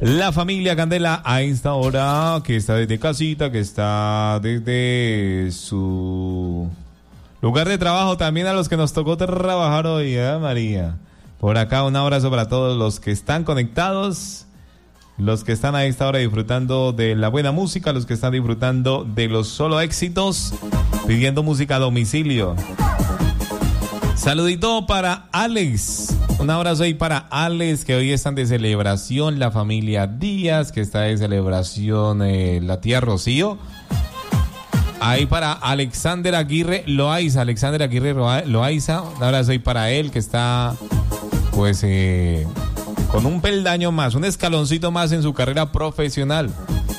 La familia Candela a esta hora, que está desde casita, que está desde su lugar de trabajo, también a los que nos tocó trabajar hoy, María. Por acá un abrazo para todos los que están conectados, los que están a esta hora disfrutando de la buena música, los que están disfrutando de los solo éxitos, pidiendo música a domicilio. Saludito para Alex, un abrazo ahí para Alex, que hoy están de celebración, la familia Díaz, que está de celebración la tía Rocío. Ahí para Alexander Aguirre Loaiza, un abrazo ahí para él, que está pues con un peldaño más, un escaloncito más en su carrera profesional.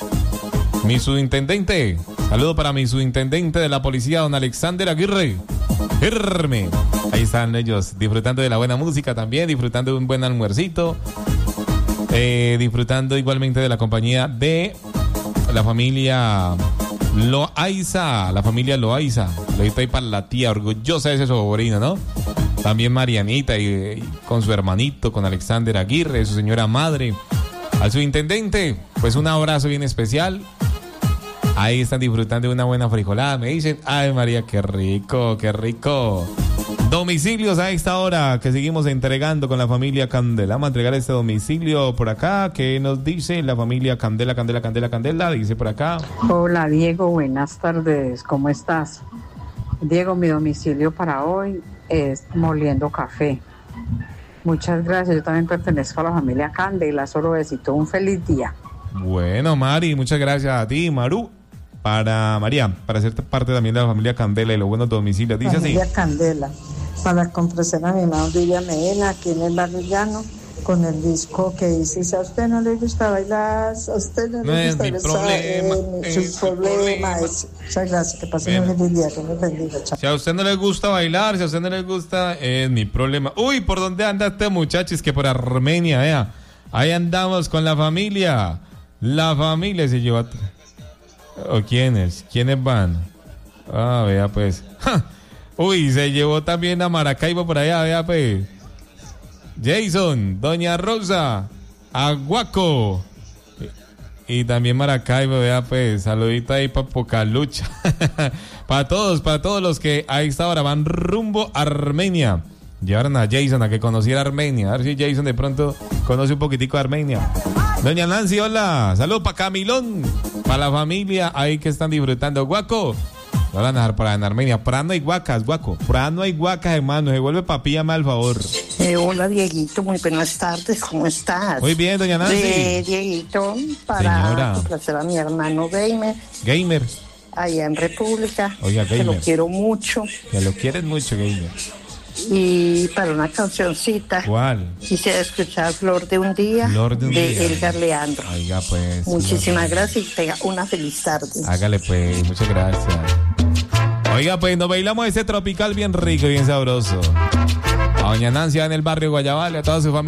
Mi subintendente, saludo para mi subintendente de la policía, don Alexander Aguirre. Ahí están ellos disfrutando de la buena música también, disfrutando de un buen almuercito, disfrutando igualmente de la compañía de la familia Loaiza, Loaiza ahí para la tía, orgullosa de ese sobrino, ¿no? También Marianita y con su hermanito, con Alexander Aguirre, su señora madre. Al subintendente, pues un abrazo bien especial. Ahí están disfrutando de una buena frijolada. Me dicen, ay María, qué rico, qué rico. Domicilios a esta hora que seguimos entregando con la familia Candela. Vamos a entregar este domicilio por acá. ¿Qué nos dice la familia Candela? Dice por acá. Hola Diego, buenas tardes. ¿Cómo estás? Diego, mi domicilio para hoy es moliendo café. Muchas gracias. Yo también pertenezco a la familia Candela. Solo deseo un feliz día. Bueno, Mari, muchas gracias a ti, Maru. Para María, para ser parte también de la familia Candela y los buenos domicilios. Dice familia así. Candela, para complacer a mi mamá Villa Medina, aquí en el barrio Llano, con el disco que dice, si a usted no le gusta bailar, a usted no le gusta besar, su problema es. Muchas gracias, que pasen un feliz día, que me bendiga. Chao. Si a usted no le gusta bailar, si a usted no le gusta, es mi problema. Uy, ¿por dónde anda este muchacho? Es que por Armenia, vea. Ahí andamos con la familia. La familia se lleva... ¿O quiénes? ¿Quiénes van? Ah, vea pues. ¡Ja! Uy, se llevó también a Maracaibo por allá, vea pues. Jason, Doña Rosa, Aguaco. Y también Maracaibo, vea pues. Saludita ahí para Pocalucha. Para todos los que a esta hora van rumbo a Armenia. Llevaron a Jason a que conociera Armenia. A ver si Jason de pronto conoce un poquitico de Armenia. Doña Nancy, hola. Saludos para Camilón, para la familia ahí que están disfrutando. Guaco, lo van a dejar para en Armenia. Para no hay guacas, Guaco. Para no hay guacas, hermano. Se vuelve papilla, al favor. Hola, Dieguito. Muy buenas tardes. ¿Cómo estás? Muy bien, doña Nancy. Dieguito, para complacer a mi hermano Gamer. Allá en República. Oiga, Gamer. Que lo quiero mucho. Que lo quieres mucho, Gamer. Y para una cancioncita. ¿Cuál? Quisiera escuchar Flor de un día de Edgar Leandro. Oiga, pues. Muchísimas gracias y tenga una feliz tarde. Hágale, pues. Muchas gracias. Oiga, pues nos bailamos ese tropical bien rico y bien sabroso. A doña Nancy en el barrio Guayabal, a toda su familia.